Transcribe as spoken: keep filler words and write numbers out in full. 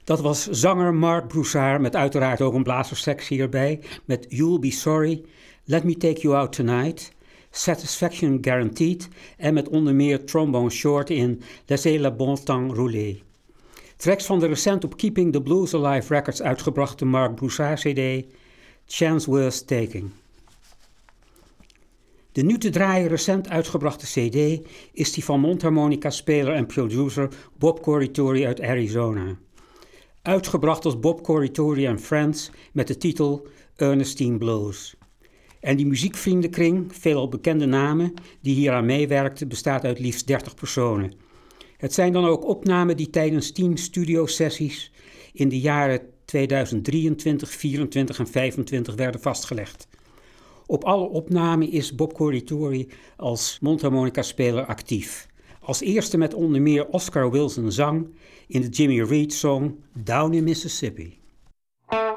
Dat was zanger Marc Broussard met uiteraard ook een blazerssectie erbij. Met You'll Be Sorry, Let Me Take You Out Tonight, Satisfaction Guaranteed en met onder meer trombone short in Laissez le bon temps rouler. Tracks van de recent op Keeping the Blues Alive Records uitgebrachte Marc Broussard C D, Chance Worth Taking. De nu te draaien recent uitgebrachte C D is die van mondharmonica-speler en producer Bob Corritore uit Arizona. Uitgebracht als Bob Corritore and Friends met de titel Ernestine Blues. En die muziekvriendenkring, veelal bekende namen, die hieraan meewerkten, bestaat uit liefst dertig personen. Het zijn dan ook opnamen die tijdens tien studiosessies in de jaren tweeduizend drieëntwintig, vierentwintig en vijfentwintig werden vastgelegd. Op alle opnamen is Bob Corritore als mondharmonica-speler actief. Als eerste met onder meer Oscar Wilson zang in de Jimmy Reed song Down in Mississippi.